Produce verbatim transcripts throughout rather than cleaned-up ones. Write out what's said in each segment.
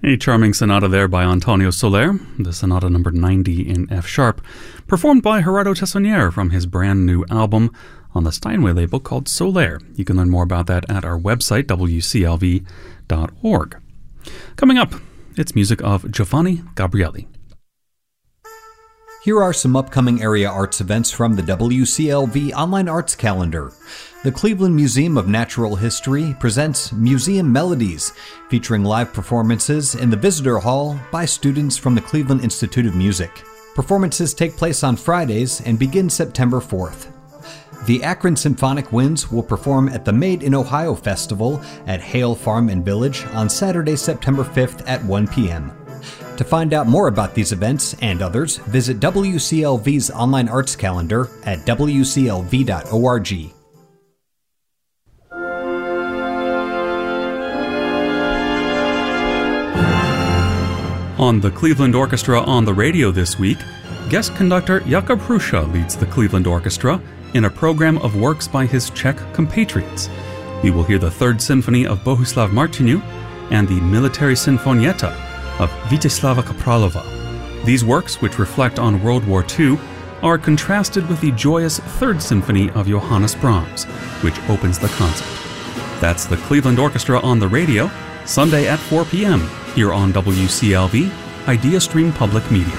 A charming sonata there by Antonio Soler, the sonata number ninety in F sharp, performed by Gerardo Tessonnier from his brand new album on the Steinway label called Soler. You can learn more about that at our website, w c l v dot org. Coming up, it's music of Giovanni Gabrieli. Here are some upcoming area arts events from the W C L V Online Arts Calendar. The Cleveland Museum of Natural History presents Museum Melodies, featuring live performances in the Visitor Hall by students from the Cleveland Institute of Music. Performances take place on Fridays and begin September fourth. The Akron Symphonic Winds will perform at the Made in Ohio Festival at Hale Farm and Village on Saturday, September fifth at one p.m. To find out more about these events and others, visit W C L V's online arts calendar at w c l v dot org. On the Cleveland Orchestra on the Radio this week, guest conductor Jakub Hrusza leads the Cleveland Orchestra in a program of works by his Czech compatriots. We will hear the Third Symphony of Bohuslav Martinu and the Military Sinfonietta of Vítězslava Kapralova. These works, which reflect on World War Two, are contrasted with the joyous Third Symphony of Johannes Brahms, which opens the concert. That's the Cleveland Orchestra on the Radio, Sunday at four p.m. here on W C L V, IdeaStream Public Media.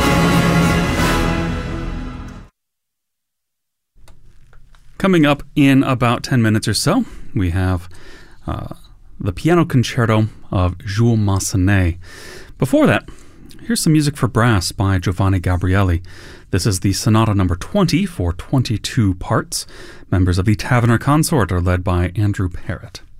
Coming up in about ten minutes or so, we have uh, the Piano Concerto of Jules Massenet. Before that, here's some music for brass by Giovanni Gabrieli. This is the Sonata number twenty for twenty-two parts. Members of the Taverner Consort are led by Andrew Parrott.